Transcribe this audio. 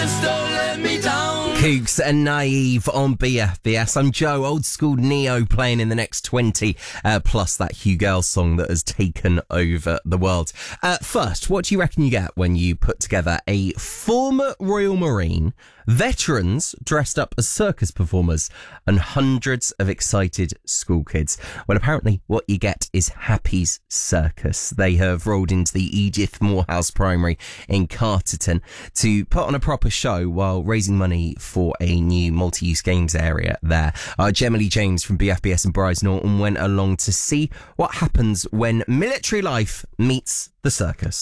Don't let me down. Kooks and Naive on BFBS. I'm Joe, old school Neo, playing in the next 20, plus that Hugh Girls song that has taken over the world. First, what do you reckon you get when you put together a former Royal Marine, veterans dressed up as circus performers, and hundreds of excited school kids? Well, apparently what you get is Happy's Circus. They have rolled into the Edith Morehouse Primary in Carterton to put on a proper show while raising money for a new multi-use games area there. Gemma Lee James from BFBS and Bryce Norton went along to see what happens when military life meets the circus.